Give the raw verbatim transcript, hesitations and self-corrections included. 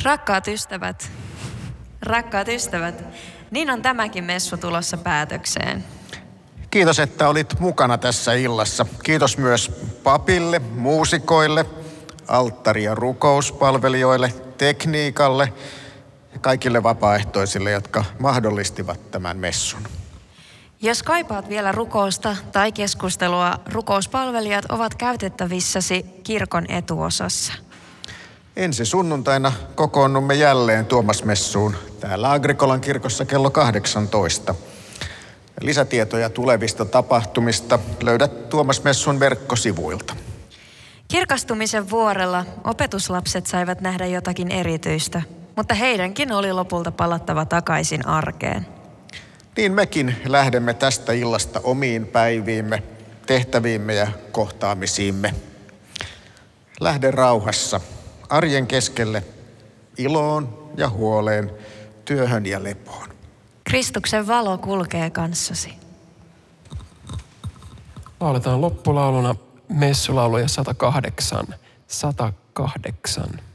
Rakkaat ystävät, rakkaat ystävät, niin on tämäkin messu tulossa päätökseen. Kiitos, että olit mukana tässä illassa. Kiitos myös papille, muusikoille, alttari- ja rukouspalvelijoille, tekniikalle ja kaikille vapaaehtoisille, jotka mahdollistivat tämän messun. Jos kaipaat vielä rukousta tai keskustelua, rukouspalvelijat ovat käytettävissäsi kirkon etuosassa. Ensi sunnuntaina kokoonnumme jälleen Tuomasmessuun täällä Agrikolan kirkossa kello kahdeksantoista. Lisätietoja tulevista tapahtumista löydät Tuomasmessun verkkosivuilta. Kirkastumisen vuorella opetuslapset saivat nähdä jotakin erityistä, mutta heidänkin oli lopulta palattava takaisin arkeen. Niin mekin lähdemme tästä illasta omiin päiviimme, tehtäviimme ja kohtaamisiimme. Lähde rauhassa, arjen keskelle, iloon ja huoleen, työhön ja lepoon. Kristuksen valo kulkee kanssasi. Lauletaan loppulauluna messulauluja sata kahdeksan. sata kahdeksan.